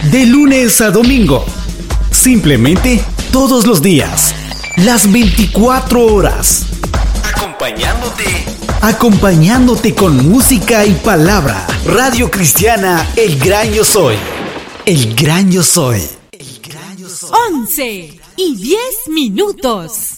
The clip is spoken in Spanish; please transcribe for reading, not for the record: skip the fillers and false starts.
De lunes a domingo. Simplemente todos los días. Las 24 horas. Acompañándote con música y palabra. Radio Cristiana El Gran Yo Soy. El Gran Yo Soy. 11:10.